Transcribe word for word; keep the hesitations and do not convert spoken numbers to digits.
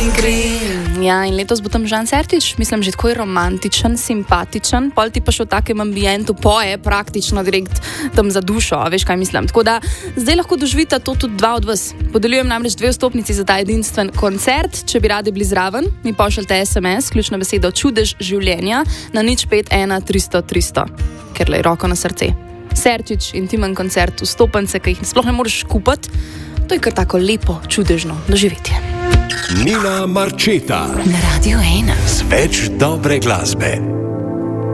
Ja, in letos bo tam Žan Sertič, mislim, že tako je romantičen, simpatičen, pol ti pa še v takem ambientu poje praktično direkt tam za dušo, veš kaj mislim. Tako da zdaj lahko doživite to tudi dva od vas. Podeljujem namreč dve vstopnici za ta edinstven koncert. Če bi radi bili zraven, mi pošljite es em es, ključno besedo Čudež življenja na nič pet ena tristo tristo, ker le roko na srce. Sertič, intimen koncert, vstopence, ki jih sploh ne moreš kupiti, to je kar tako lepo, čudežno doživetje. Nina Marčeta na Radio ena. Z več dobre glasbe.